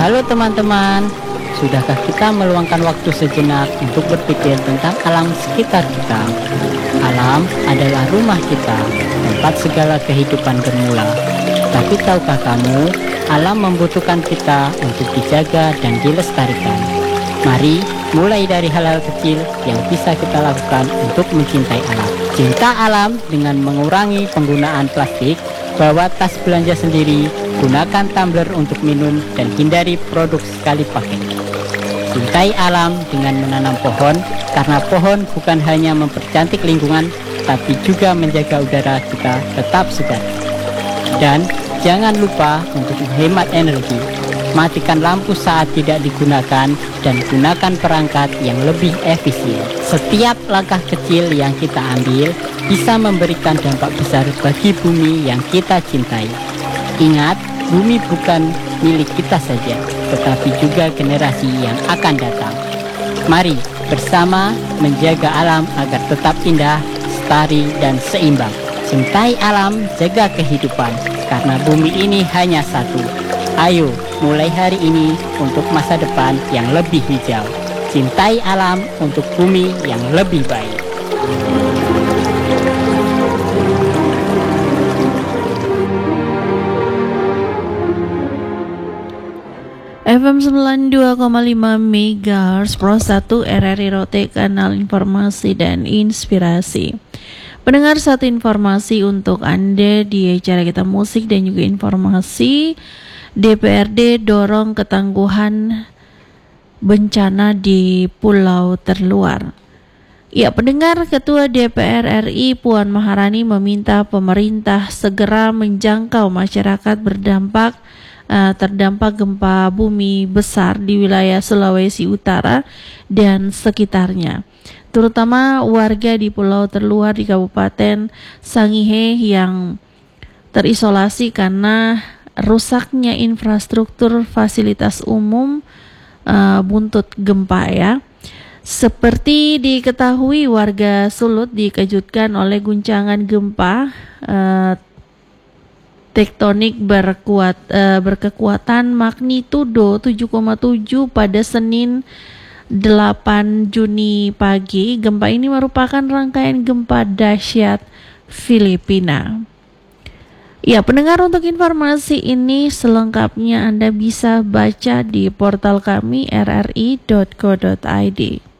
Halo teman-teman, sudahkah kita meluangkan waktu sejenak untuk berpikir tentang alam sekitar kita? Alam adalah rumah kita, tempat segala kehidupan bermula. Tapi tahukah kamu, alam membutuhkan kita untuk dijaga dan dilestarikan. Mari mulai dari hal-hal kecil yang bisa kita lakukan untuk mencintai alam. Cinta alam dengan mengurangi penggunaan plastik, bawa tas belanja sendiri, gunakan tumbler untuk minum, dan hindari produk sekali pakai. Cintai alam dengan menanam pohon, karena pohon bukan hanya mempercantik lingkungan, tapi juga menjaga udara kita tetap segar. Dan jangan lupa untuk menghemat energi. Matikan lampu saat tidak digunakan dan gunakan perangkat yang lebih efisien. Setiap langkah kecil yang kita ambil bisa memberikan dampak besar bagi bumi yang kita cintai. Ingat, bumi bukan milik kita saja, tetapi juga generasi yang akan datang. Mari bersama menjaga alam agar tetap indah, lestari, dan seimbang. Cintai alam, jaga kehidupan, karena bumi ini hanya satu. Ayo, mulai hari ini untuk masa depan yang lebih hijau. Cintai alam untuk bumi yang lebih baik. FM 92,5 MHz Pro 1 RRI Rote, kanal informasi dan inspirasi. Pendengar, satu informasi untuk Anda di acara kita musik dan juga informasi. DPRD dorong ketangguhan bencana di pulau terluar. Ya, pendengar, Ketua DPR RI Puan Maharani meminta pemerintah segera menjangkau masyarakat terdampak gempa bumi besar di wilayah Sulawesi Utara dan sekitarnya, terutama warga di pulau terluar di Kabupaten Sangihe yang terisolasi karena rusaknya infrastruktur fasilitas umum buntut gempa ya. Seperti diketahui, warga Sulut dikejutkan oleh guncangan gempa tektonik berkekuatan magnitudo 7,7 pada Senin 8 Juni pagi. Gempa ini merupakan rangkaian gempa dahsyat Filipina. Ya, pendengar, untuk informasi ini selengkapnya Anda bisa baca di portal kami rri.co.id.